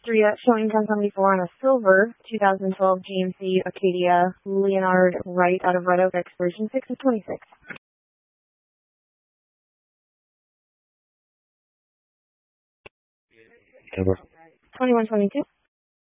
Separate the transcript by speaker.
Speaker 1: showing 1074 on a silver 2012 GMC Acadia Leonard Wright out of Red Oak, expiration 6 of 26.
Speaker 2: Number
Speaker 1: 2122.